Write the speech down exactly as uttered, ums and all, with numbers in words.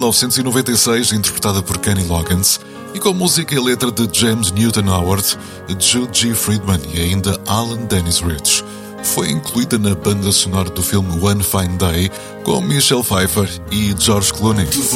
novecentos e noventa e seis, interpretada por Kenny Loggins, e com música e letra de James Newton Howard, Jude G. Friedman e ainda Alan Dennis Rich. Foi incluída na banda sonora do filme One Fine Day, com Michelle Pfeiffer e George Clooney.